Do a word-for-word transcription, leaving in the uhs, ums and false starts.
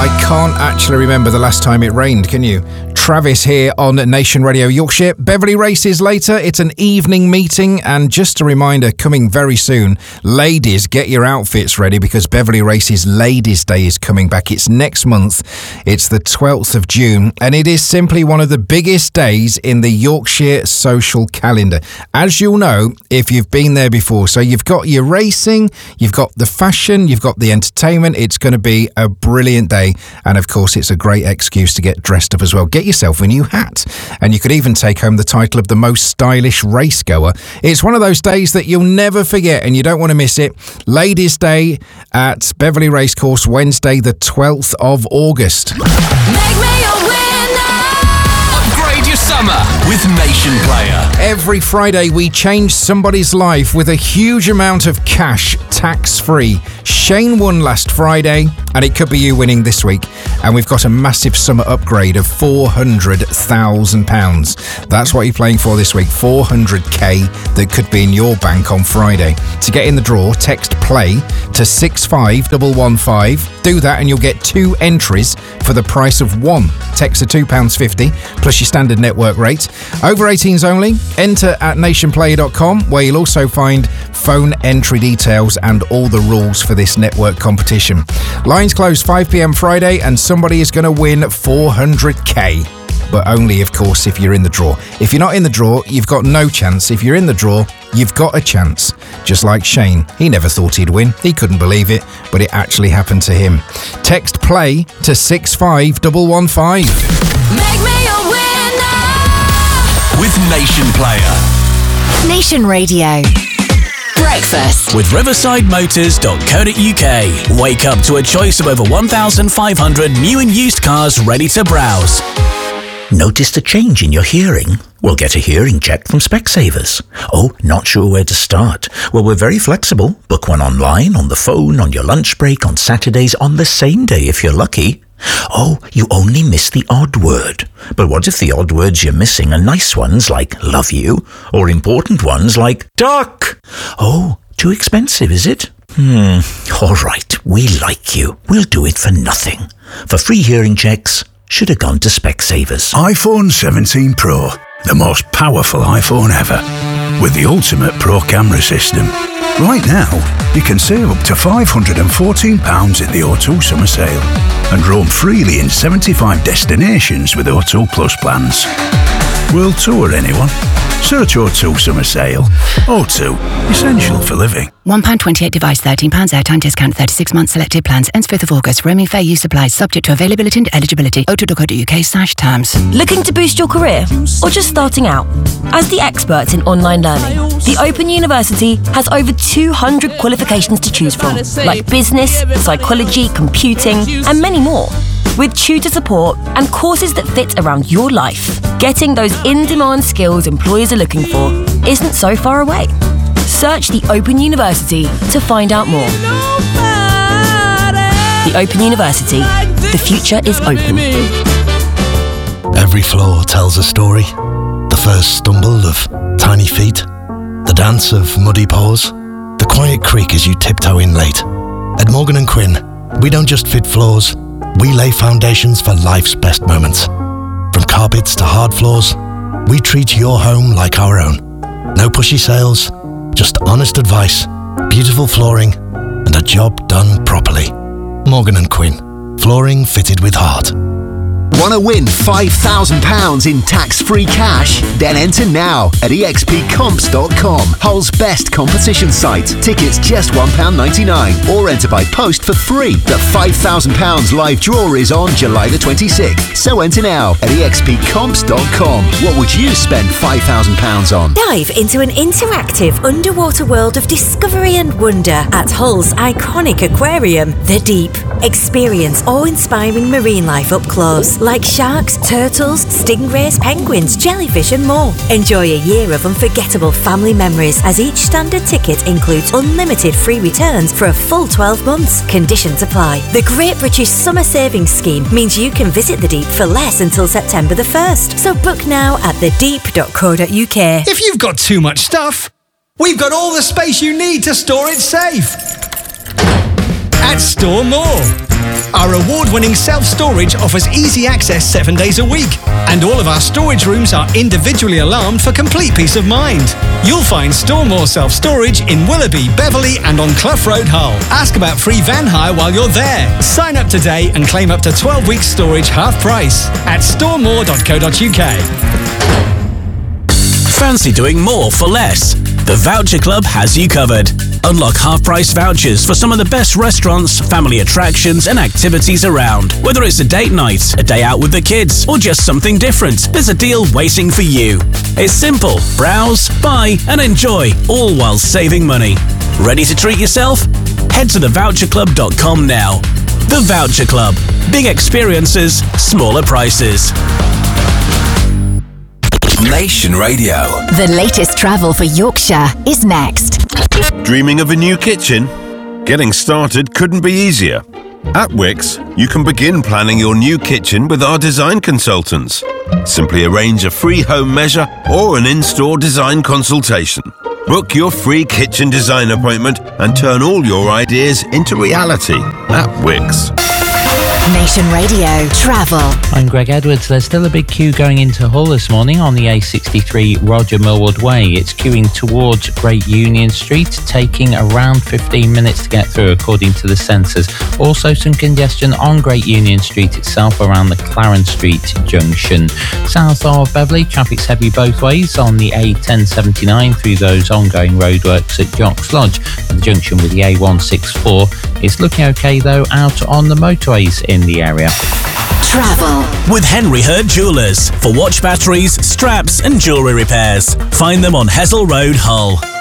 I can't actually remember the last time it rained, can you? Travis here on Nation Radio Yorkshire. Beverley races later. It's an evening meeting, and just a reminder, coming very soon, ladies, get your outfits ready because Beverley Races Ladies' Day is coming back. It's next month. It's the twelfth of June, and it is simply one of the biggest days in the Yorkshire social calendar, as you'll know if you've been there before. So you've got your racing, you've got the fashion, you've got the entertainment. It's going to be a brilliant day, and of course it's a great excuse to get dressed up as well. Get yourself a new hat, and you could even take home the title of the most stylish race goer. It's one of those days that you'll never forget, and you don't want to miss it. Ladies' Day at Beverley Racecourse, Wednesday the twelfth of August. Make me a winner. Upgrade your summer with Nation Player. Every Friday we change somebody's life with a huge amount of cash, tax-free. Shane won last Friday, and it could be you winning this week. And we've got a massive summer upgrade of four hundred thousand pounds. That's what you're playing for this week, four hundred k that could be in your bank on Friday. To get in the draw, text PLAY to six five one one five. Do that and you'll get two entries for the price of one. Text to two pounds fifty plus your standard network rate. Over eighteens only. Enter at nationplayer dot com, where you'll also find phone entry details and all the rules for this network competition. Lines close five p.m. Friday, and somebody is going to win four hundred k. But only, of course, if you're in the draw. If you're not in the draw, you've got no chance. If you're in the draw, you've got a chance. Just like Shane. He never thought he'd win. He couldn't believe it, but it actually happened to him. Text PLAY to six five one one five. Make me a winner with Nation Player. Nation Radio. Breakfast with riverside motors dot co dot uk. Wake up to a choice of over one thousand five hundred new and used cars ready to browse. Noticed a change in your hearing? Well, get a hearing check from Specsavers. Oh, not sure where to start? Well, we're very flexible. Book one online, on the phone, on your lunch break, on Saturdays, on the same day if you're lucky. Oh, you only miss the odd word. But what if the odd words you're missing are nice ones like love you, or important ones like duck? Oh, too expensive, is it? Hmm, all right, we like you. We'll do it for nothing. For free hearing checks, should have gone to Specsavers. iPhone seventeen Pro, the most powerful iPhone ever, with the ultimate Pro camera system. Right now, you can save up to five hundred fourteen pounds in the O two summer sale and roam freely in seventy-five destinations with O two Plus plans. World tour, anyone? Search O two summer sale. O two, essential for living. one pound twenty-eight device, thirteen pounds airtime discount, thirty-six months selected plans, ends fifth of August. Roaming fair use applies, subject to availability and eligibility. o two dot co dot uk slash terms. Looking to boost your career? Or just starting out? As the experts in online learning, the Open University has over two hundred qualifications to choose from, like business, psychology, computing, and many more. With tutor support and courses that fit around your life, getting those in-demand skills employers are looking for isn't so far away. Search the Open University to find out more. The Open University. The future is open. Every floor tells a story. The first stumble of tiny feet, the dance of muddy paws, the quiet creak as you tiptoe in late. At Morgan and Quinn, we don't just fit floors, we lay foundations for life's best moments. From carpets to hard floors, we treat your home like our own. No pushy sales, just honest advice, beautiful flooring, and a job done properly. Morgan and Quinn, flooring fitted with heart. Want to win five thousand pounds in tax-free cash? Then enter now at e x p comps dot com, Hull's best competition site. Tickets just one pound ninety-nine, or enter by post for free. The five thousand pounds live draw is on July the twenty-sixth, so enter now at e x p comps dot com. What would you spend five thousand pounds on? Dive into an interactive underwater world of discovery and wonder at Hull's iconic aquarium, The Deep. Experience awe-inspiring marine life up close, like sharks, turtles, stingrays, penguins, jellyfish and more. Enjoy a year of unforgettable family memories, as each standard ticket includes unlimited free returns for a full twelve months. Conditions apply. The Great British Summer Savings Scheme means you can visit The Deep for less until September the first. So book now at the deep dot co dot uk. If you've got too much stuff, we've got all the space you need to store it safe. at Store More. Our award-winning self-storage offers easy access seven days a week, and all of our storage rooms are individually alarmed for complete peace of mind. You'll find Store More self-storage in Willoughby, Beverley and on Clough Road, Hull. Ask about free van hire while you're there. Sign up today and claim up to twelve weeks storage half price at store more dot co dot uk. Fancy doing more for less? The Voucher Club has you covered. Unlock half-price vouchers for some of the best restaurants, family attractions and activities around. Whether it's a date night, a day out with the kids, or just something different, there's a deal waiting for you. It's simple. Browse, buy and enjoy, all while saving money. Ready to treat yourself? Head to the voucher club dot com now. The Voucher Club. Big experiences, smaller prices. Nation Radio. The latest travel for Yorkshire is next. Dreaming of a new kitchen? Getting started couldn't be easier. At Wickes, you can begin planning your new kitchen with our design consultants. Simply arrange a free home measure or an in-store design consultation. Book your free kitchen design appointment and turn all your ideas into reality at Wickes. Nation Radio Travel. I'm Greg Edwards. There's still a big queue going into Hull this morning on the A sixty-three Roger Millward Way. It's queuing towards Great Union Street, taking around fifteen minutes to get through according to the sensors. Also some congestion on Great Union Street itself around the Clarence Street junction. South of Beverley, traffic's heavy both ways on the A ten seventy-nine through those ongoing roadworks at Jock's Lodge. At the junction with the A one sixty-four, it's looking okay though out on the motorways in the area. Travel with Henry Hurd Jewellers for watch batteries, straps and jewellery repairs. Find them on Hessel Road, Hull.